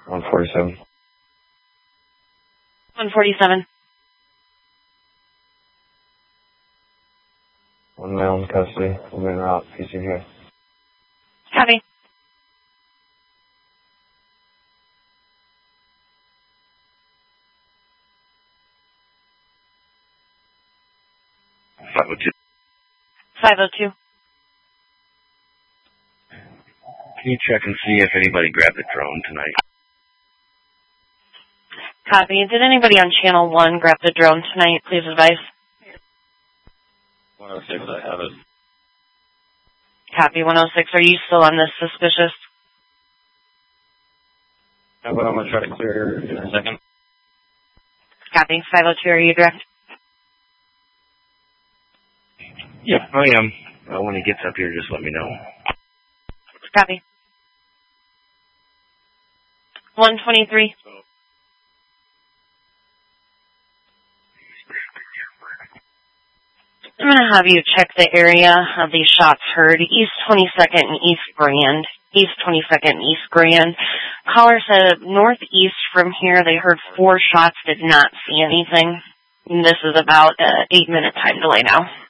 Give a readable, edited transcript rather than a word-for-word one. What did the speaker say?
147. 147. One male in custody. We'll be en route. PCJ. Copy. .502. 502. Can you check and see if anybody grabbed the drone tonight? Copy. Did anybody on Channel 1 grab the drone tonight? Please advise. 106, I have it. Copy. 106. Are you still on this suspicious? Yeah, but I'm going to try to clear in a second. Copy. 502. Are you direct? Yeah, I am. When he gets up here, just let me know. Copy. 123. I'm going to have you check the area of these shots heard. East 22nd and East Grand. East 22nd and East Grand. Caller said northeast from here they heard 4 shots, did not see anything. And this is about an 8-minute time delay now.